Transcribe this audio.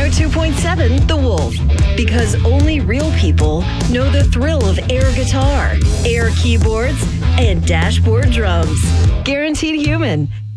102.7 The Wolf. Because only real people know the thrill of air guitar, air keyboards, and dashboard drums. Guaranteed Human.